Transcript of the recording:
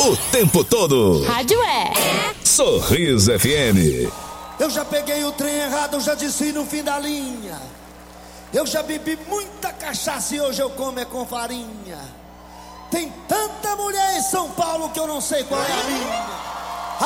o tempo todo. Rádio Sorriso FM. Eu já peguei o trem errado, eu já desci no fim da linha. Eu já bebi muita cachaça e hoje eu como com farinha. Tem tanta mulher em São Paulo que eu não sei qual é a minha.